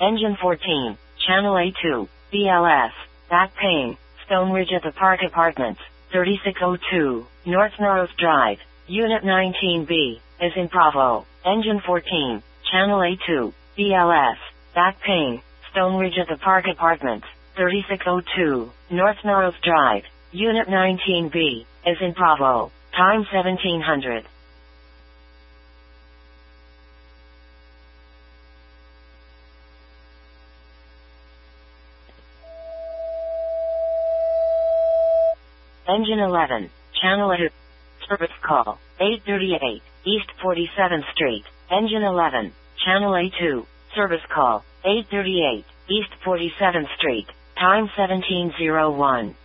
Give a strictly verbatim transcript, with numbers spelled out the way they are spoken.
Engine fourteen, Channel A two, B L S, back pain, Stone Ridge at the Park Apartments, thirty-six oh two, North Narrows Drive, Unit nineteen B, is in Bravo. Engine fourteen, Channel A two, B L S, back pain, Stone Ridge at the Park Apartments, thirty-six oh two, North Narrows Drive, Unit nineteen B, is in Bravo. Time seventeen hundred. Engine eleven, Channel A two, service call, eight thirty-eight, East forty-seventh Street. Engine eleven, Channel A two, service call, eight thirty-eight, East forty-seventh Street. Time seventeen oh one.